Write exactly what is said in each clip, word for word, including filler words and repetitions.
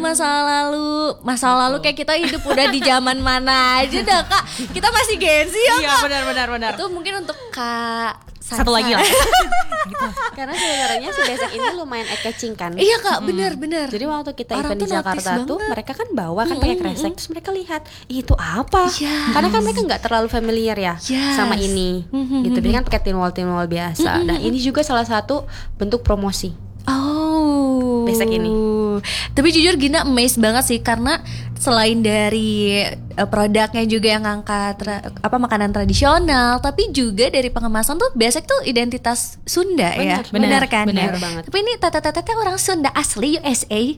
masa lalu. Masa lalu kayak kita hidup udah di zaman mana aja dah Kak. Kita masih Gen Z ya Kak. Iya benar benar benar. Itu mungkin untuk Kak Sansan. Satu lagi lah. Gitu. Karena sebenarnya si Besek ini lumayan eye-catching kan. Iya Kak, benar-benar. Jadi waktu kita Orang event di tuh notice Jakarta tuh banget. mereka kan bawa kan pakai kresek, terus mereka lihat "Ih, itu apa? Yes. Karena kan mereka nggak terlalu familiar ya Yes. sama ini. Gitu. Jadi kan pakai tin wall tin wall biasa. Nah, ini juga salah satu bentuk promosi. Oh, Besek ini. Tapi jujur Gina amazed banget sih karena selain dari uh, produknya juga yang ngangkat tra- apa makanan tradisional, tapi juga dari pengemasan tuh Besek tuh identitas Sunda ya, Benar, benar kan? benar ya? banget. Tapi ini tata-tata orang Sunda asli U S A.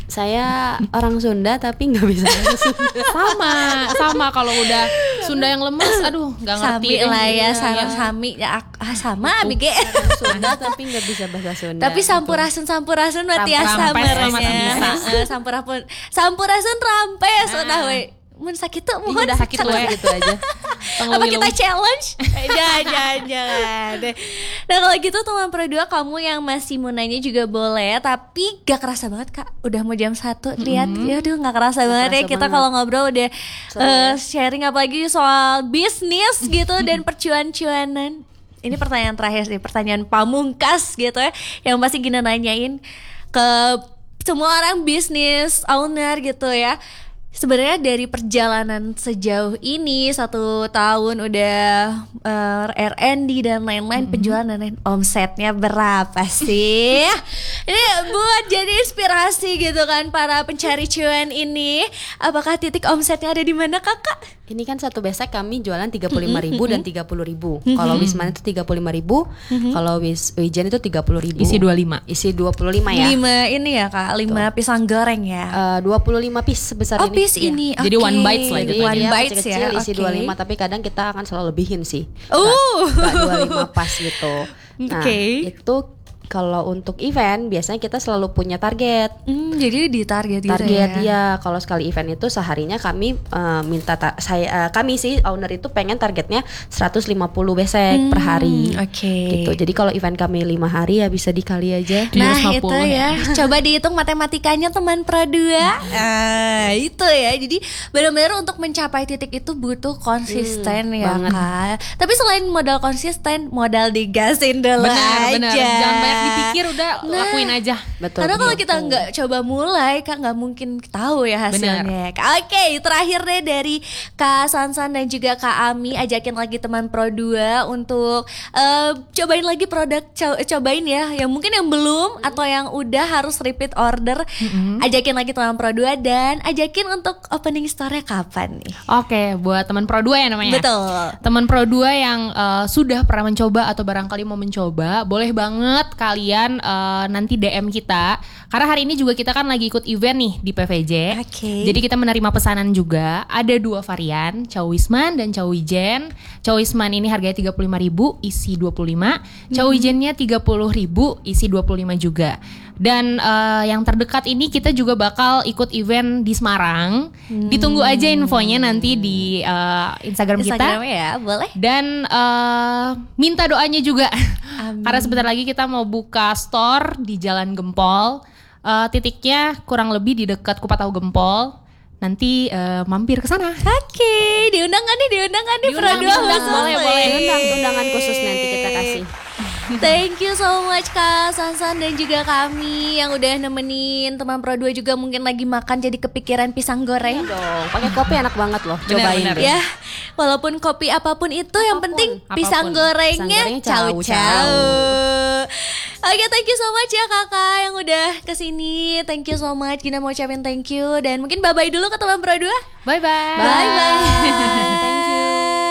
Saya orang Sunda tapi nggak bisa bahasa Sunda. Sama, sama kalau udah Sunda yang lemes, aduh nggak ngerti Sami deh. lah ya, Iya, sarang iya. sami ya ak- ah, sama Bige. Sunda tapi nggak bisa bahasa Sunda. Tapi sampurasun sampurasun mati asa Rampes sama merenya. bisa. Heeh, Sampurasun sampurasun rampes Ah. udah we. Mun sakit tuh Ih, mohon udah sakit sakit loh gitu aja. Apa kita challenge? Eh, jangan, jangan, jangan. Nah kalau gitu teman Produa kamu yang masih mau nanya juga boleh. Tapi gak kerasa banget Kak. Udah mau jam satu. Lihat, ya aduh gak kerasa banget ya. kerasa Kita banget. kalau ngobrol udah Seru eh, ya. sharing apalagi soal bisnis gitu dan percuan-cuanan. Ini pertanyaan terakhir sih, pertanyaan pamungkas gitu ya. Yang pasti Gina nanyain ke semua orang bisnis owner gitu ya. Sebenarnya dari perjalanan sejauh ini satu tahun udah uh, R and D dan lain-lain, mm-hmm. penjualan dan lain, omsetnya berapa sih? Ini buat jadi inspirasi gitu kan para pencari cuan ini. Apakah titik omsetnya ada di mana Kakak? Ini kan satu besek kami jualan tiga puluh lima ribu dan tiga puluh ribu. Kalau Wisman itu tiga puluh lima ribu, kalau Wis Wijen itu tiga puluh ribu. Isi dua puluh lima. Isi dua puluh lima ya. Lima ini ya Kak, lima pisang goreng ya. Eh, dua puluh lima piece sebesar Oh ini. piece Iya. ini, Jadi oke. one bites lah itu Jadi One dia bites kecil-kecil ya, isi oke. dua puluh lima, tapi kadang kita akan selalu lebihin sih. Uh. Nggak dua puluh lima pas gitu. Nah, Oke. itu kalau untuk event biasanya kita selalu punya target. Hmm, jadi di target gitu Target ya. ya, kalau sekali event itu seharinya kami uh, minta ta- saya uh, kami sih owner itu pengen targetnya seratus lima puluh besek per hari. Oke. Gitu. Jadi kalau event kami lima hari ya bisa dikali aja. Nah tujuh ratus lima itu puluh ya, coba dihitung matematikanya teman Produa. Ah itu ya, jadi benar-benar untuk mencapai titik itu butuh konsisten Hmm, ya banget. kan. Tapi selain modal konsisten, modal digasin dulu Benar, aja. benar. Jangan banyak dipikir, udah Nah, lakuin aja. Betul. Karena kalau betul. kita nggak coba mulai, Kak nggak mungkin tahu ya hasilnya. Oke, terakhir deh dari Kak Sansan dan juga Kak Ami, ajakin lagi teman Produa untuk eh, cobain lagi produk, co- cobain ya. Yang mungkin yang belum atau yang udah harus repeat order, ajakin lagi teman Produa dan ajakin untuk opening store-nya kapan nih? Oke, buat teman Pro dua ya namanya. Betul. Teman Pro dua yang uh, sudah pernah mencoba atau barangkali mau mencoba, boleh banget kalian uh, nanti D M kita. Karena hari ini juga kita kan lagi ikut event nih di P V J. Oke. Jadi kita menerima pesanan juga. Ada dua varian, Chow Wisman dan Chow Wijen. Chow Wisman ini harganya tiga puluh lima ribu, isi dua puluh lima. Chow Wijennya tiga puluh ribu, isi dua puluh lima juga. Dan uh, yang terdekat ini kita juga bakal ikut event di Semarang. Ditunggu aja infonya nanti di uh, Instagram, Instagramnya kita. ya, boleh. Dan uh, minta doanya juga. Amin. Karena sebentar lagi kita mau buka store di Jalan Gempol. Uh, titiknya kurang lebih di dekat Kupat Tahu Gempol. Nanti uh, mampir ke sana. Oke, diundang kan nih, diundang kan nih Diundang, Produa diundang, khusus boleh, nih. boleh. Undangan, undangan khusus nanti kita kasih. Thank you so much Kak Sansan dan juga kami yang udah nemenin teman Pro dua juga mungkin lagi makan jadi kepikiran pisang goreng. Dong, pakai kopi enak banget loh. Benar, Cobain benar. deh. Ya, walaupun kopi apapun itu yang penting pisang apapun. gorengnya Pisang gorengnya caw-caw. caw-caw. Oke, thank you so much ya kakak yang udah kesini. Thank you so much. Gina mau ucapin thank you dan mungkin bye-bye dulu ke teman Pro dua. Bye-bye. Bye-bye. Thank you.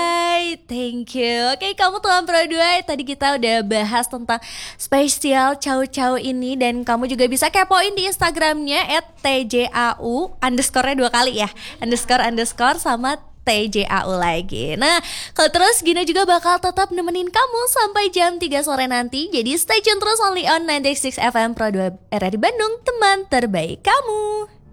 Thank you. Oke, kamu teman Pro dua, tadi kita udah bahas tentang spesial caw-caw ini dan kamu juga bisa kepoin di Instagramnya at tjau underscore-nya dua kali ya, underscore underscore sama T J A U lagi. Nah, kalau terus Gina juga bakal tetap nemenin kamu sampai jam tiga sore nanti. Jadi stay tune terus only on sembilan puluh enam F M Pro dua R R I Bandung, teman terbaik kamu.